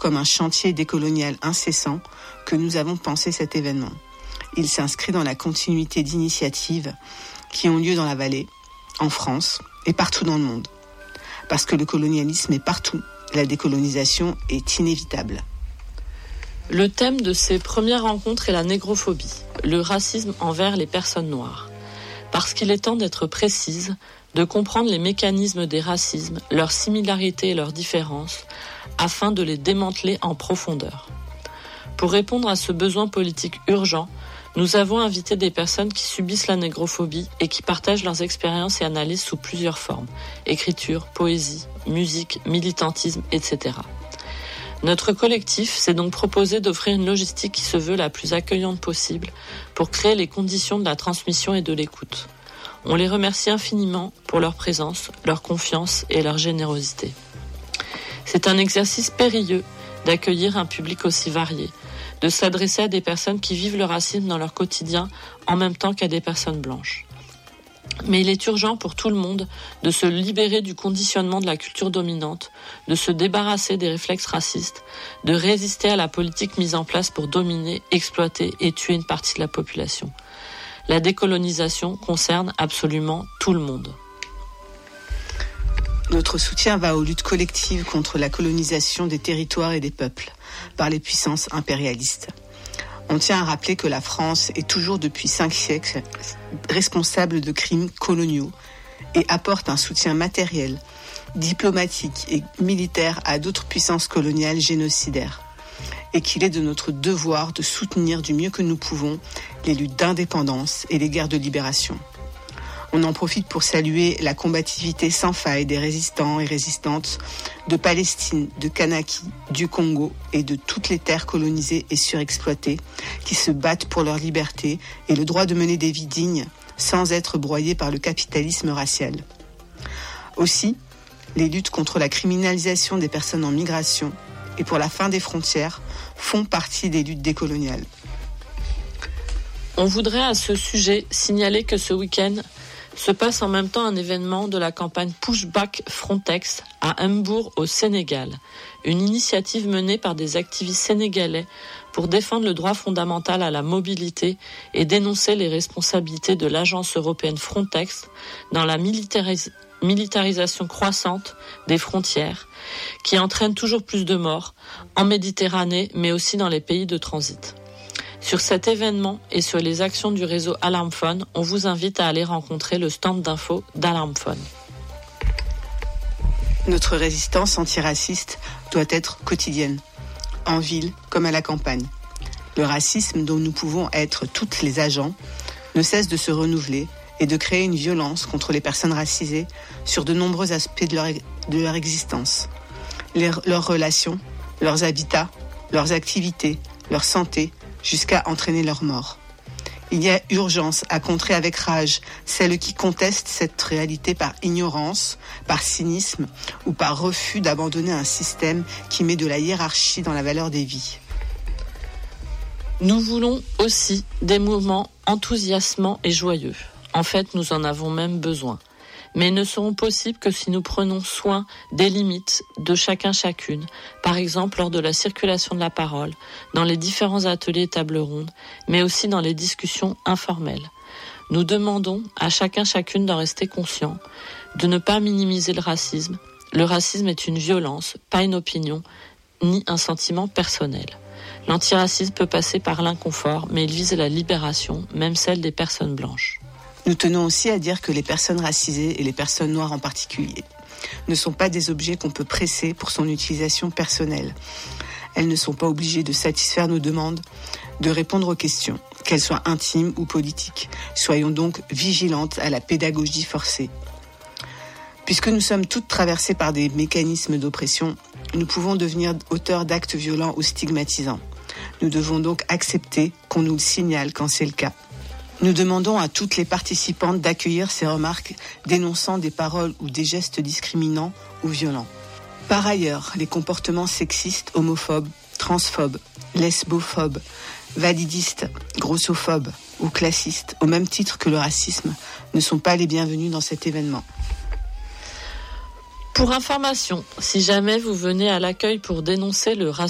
comme un chantier décolonial incessant que nous avons pensé cet événement. Il s'inscrit dans la continuité d'initiatives qui ont lieu dans la vallée, en France et partout dans le monde. Parce que le colonialisme est partout, la décolonisation est inévitable. Le thème de ces premières rencontres est la négrophobie, le racisme envers les personnes noires. Parce qu'il est temps d'être précise, de comprendre les mécanismes des racismes, leurs similarités et leurs différences, afin de les démanteler en profondeur. Pour répondre à ce besoin politique urgent, nous avons invité des personnes qui subissent la négrophobie et qui partagent leurs expériences et analyses sous plusieurs formes, écriture, poésie, musique, militantisme, etc. Notre collectif s'est donc proposé d'offrir une logistique qui se veut la plus accueillante possible pour créer les conditions de la transmission et de l'écoute. On les remercie infiniment pour leur présence, leur confiance et leur générosité. C'est un exercice périlleux d'accueillir un public aussi varié, de s'adresser à des personnes qui vivent le racisme dans leur quotidien en même temps qu'à des personnes blanches. Mais il est urgent pour tout le monde de se libérer du conditionnement de la culture dominante, de se débarrasser des réflexes racistes, de résister à la politique mise en place pour dominer, exploiter et tuer une partie de la population. La décolonisation concerne absolument tout le monde. Notre soutien va aux luttes collectives contre la colonisation des territoires et des peuples par les puissances impérialistes. On tient à rappeler que la France est toujours depuis 5 siècles responsable de crimes coloniaux et apporte un soutien matériel, diplomatique et militaire à d'autres puissances coloniales génocidaires. Et qu'il est de notre devoir de soutenir du mieux que nous pouvons les luttes d'indépendance et les guerres de libération. On en profite pour saluer la combativité sans faille des résistants et résistantes de Palestine, de Kanaki, du Congo et de toutes les terres colonisées et surexploitées qui se battent pour leur liberté et le droit de mener des vies dignes sans être broyés par le capitalisme racial. Aussi, les luttes contre la criminalisation des personnes en migration et pour la fin des frontières font partie des luttes décoloniales. On voudrait à ce sujet signaler que ce week-end se passe en même temps un événement de la campagne Pushback Frontex à Hambourg au Sénégal, une initiative menée par des activistes sénégalais pour défendre le droit fondamental à la mobilité et dénoncer les responsabilités de l'agence européenne Frontex dans la militarisation croissante des frontières qui entraîne toujours plus de morts en Méditerranée mais aussi dans les pays de transit. Sur cet événement et sur les actions du réseau Alarmphone, on vous invite à aller rencontrer le stand d'info d'Alarmphone. Notre résistance antiraciste doit être quotidienne, en ville comme à la campagne. Le racisme dont nous pouvons être toutes les agents ne cesse de se renouveler et de créer une violence contre les personnes racisées sur de nombreux aspects de leur existence. Leurs relations, leurs habitats, leurs activités, leur santé, jusqu'à entraîner leur mort. Il y a urgence à contrer avec rage celles qui contestent cette réalité par ignorance, par cynisme ou par refus d'abandonner un système qui met de la hiérarchie dans la valeur des vies. Nous voulons aussi des mouvements enthousiasmants et joyeux. En fait, nous en avons même besoin. Mais ils ne seront possibles que si nous prenons soin des limites de chacune, par exemple lors de la circulation de la parole, dans les différents ateliers et tables rondes, mais aussi dans les discussions informelles. Nous demandons à chacune d'en rester conscient, de ne pas minimiser le racisme. Le racisme est une violence, pas une opinion, ni un sentiment personnel. L'antiracisme peut passer par l'inconfort, mais il vise la libération, même celle des personnes blanches. Nous tenons aussi à dire que les personnes racisées et les personnes noires en particulier ne sont pas des objets qu'on peut presser pour son utilisation personnelle. Elles ne sont pas obligées de satisfaire nos demandes, de répondre aux questions, qu'elles soient intimes ou politiques. Soyons donc vigilantes à la pédagogie forcée. Puisque nous sommes toutes traversées par des mécanismes d'oppression, nous pouvons devenir auteurs d'actes violents ou stigmatisants. Nous devons donc accepter qu'on nous le signale quand c'est le cas. Nous demandons à toutes les participantes d'accueillir ces remarques dénonçant des paroles ou des gestes discriminants ou violents. Par ailleurs, les comportements sexistes, homophobes, transphobes, lesbophobes, validistes, grossophobes ou classistes, au même titre que le racisme, ne sont pas les bienvenus dans cet événement. Pour information, si jamais vous venez à l'accueil pour dénoncer le racisme,